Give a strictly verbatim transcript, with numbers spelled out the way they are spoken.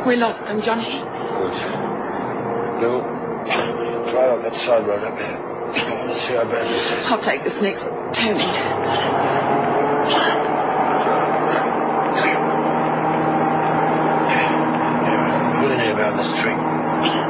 We lost them, Johnny. Good. Lou, drive up that side road up there. I want to see how bad this is. I'll take this next turning. Pull in here around this tree.